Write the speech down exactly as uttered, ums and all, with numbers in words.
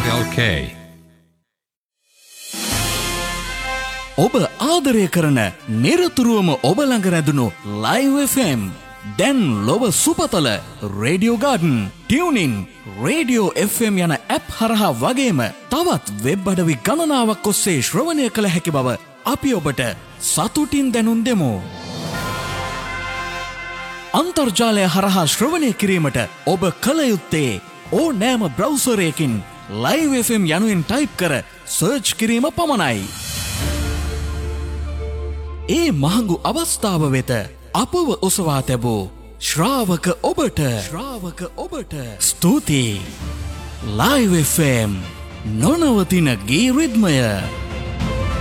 R L K. ඔබ ආදරය කරන නිරතුරුවම ඔබ ළඟ රැඳුණු Live F M දැන් ලොව සුපතල Radio Garden, TuneIn, Radio F M යන ඇප් හරහා වගේම තවත් වෙබ් අඩවි ගණනාවක් ඔස්සේ ශ්‍රවණය කළ හැකි බව අපි ඔබට සතුටින් දැනුම් දෙමු. අන්තර්ජාලය හරහා ශ්‍රවණය කිරීමට ඔබ කළ යුත්තේ ඕනෑම බ්‍රවුසරයකින් Live F M යනුවෙන් ටයිප් කර සර්ච් කිරීම පමණයි. ඒ මහඟු අවස්ථාව වෙත අපව ඔසවා තැබූ ශ්‍රාවක ඔබට ශ්‍රාවක ඔබට ස්තුතියි. Live F M නොනවතින ගී රිද්මය.